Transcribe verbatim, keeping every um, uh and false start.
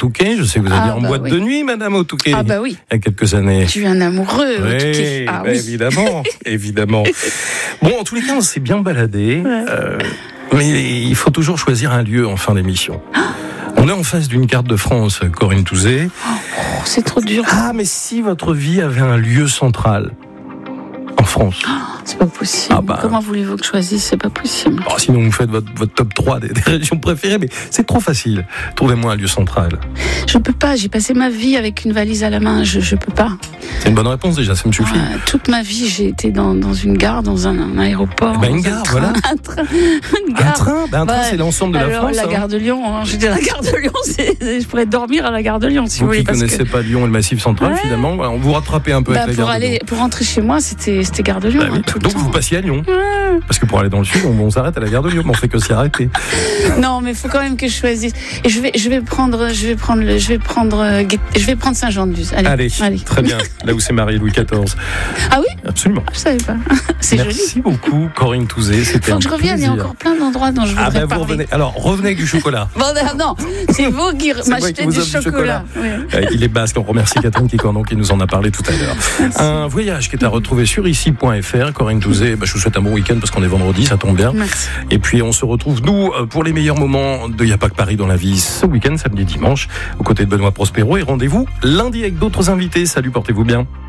Touquet. Je sais que vous alliez Ah, en bah boîte oui. de nuit, Madame au Touquet. Ah bah oui. Il y a quelques années. Tu es un amoureux. Oui, Touquet. Ah bah, oui. évidemment, évidemment. Bon, en tous les cas, on s'est bien baladé. Ouais. Euh, mais il faut toujours choisir un lieu en fin d'émission. On est en face d'une carte de France, Corinne Touzé. Oh, c'est trop dur. Ah, mais si votre vie avait un lieu central en France. C'est pas possible. Ah bah. Comment voulez-vous que je choisisse? C'est pas possible. Bon, sinon, vous faites votre, votre top trois des, des régions préférées, mais c'est trop facile. Trouvez-moi un lieu central. Je peux pas. J'ai passé ma vie avec une valise à la main. Je, je peux pas. C'est une bonne réponse déjà, ça me suffit. Euh, toute ma vie, j'ai été dans, dans une gare, dans un, un aéroport. Eh ben, une dans gare, un train, voilà. Un train. Une Un gare. train, ben, un train, Ouais. c'est l'ensemble de la Alors, France. la hein. gare de Lyon. Hein. J'étais à la gare de Lyon. C'est, c'est- je pourrais dormir à la gare de Lyon si vous, Vous voulez. qui parce connaissez que, pas Lyon et le Massif Central, Ouais. finalement, voilà, on vous rattrapez un peu bah, avec la pour gare de aller, Lyon. pour rentrer chez moi, c'était, c'était gare de Lyon. Bah oui, hein, tout le donc temps. vous passiez à Lyon. Parce que pour aller dans le sud, on, on s'arrête à la gare de Lyon, mais on fait que s'y arrêter. Non, mais il faut quand même que je choisisse. Et je vais, je vais prendre, je vais prendre, le, je vais prendre, euh, Guet- je vais prendre Saint-Jean-de-Luz. Allez, Allez, très bien. Là où c'est marié Louis quatorze. Ah oui, Absolument. je savais pas. C'est joli. Merci beaucoup, Corinne Touzé. C'était Faut un que je revienne. Il y a plaisir. encore plein d'endroits dont je voudrais Ah ben vous parler. revenez. Alors revenez avec du chocolat. Bon, non, c'est vous qui C'est moi qui m'achetez vous du offre du chocolat. Oui. Euh, Il est basque. On remercie Catherine Kikondon qui nous en a parlé tout à l'heure. Un voyage qui est à retrouver sur ici point f r. Corinne Touzé, bah, je vous souhaite un bon week-end parce qu'on est vendredi, ça tombe bien. Merci. Et puis on se retrouve nous pour les meilleurs moments de Y'a pas que Paris dans la vie ce week-end, samedi et dimanche, aux côtés de Benoît Prospero. Et rendez-vous lundi avec d'autres invités. Salut, portez-vous bien.